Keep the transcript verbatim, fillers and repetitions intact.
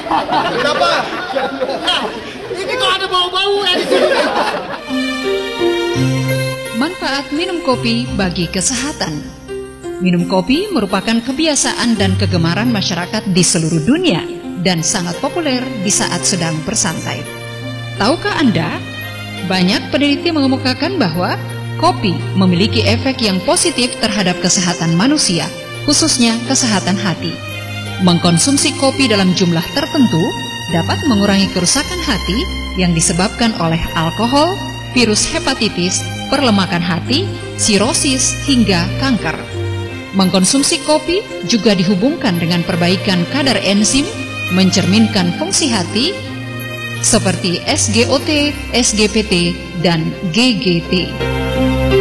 Kenapa? Nah, ini kok ada bau-bau ya di sini? Manfaat minum kopi bagi kesehatan. Minum kopi merupakan kebiasaan dan kegemaran masyarakat di seluruh dunia dan sangat populer di saat sedang bersantai. Tahukah Anda, banyak peneliti mengemukakan bahwa kopi memiliki efek yang positif terhadap kesehatan manusia, khususnya kesehatan hati. Mengkonsumsi kopi dalam jumlah tertentu dapat mengurangi kerusakan hati yang disebabkan oleh alkohol, virus hepatitis, perlemakan hati, sirosis, hingga kanker. Mengkonsumsi kopi juga dihubungkan dengan perbaikan kadar enzim, mencerminkan fungsi hati, seperti S G O T, S G P T, dan G G T.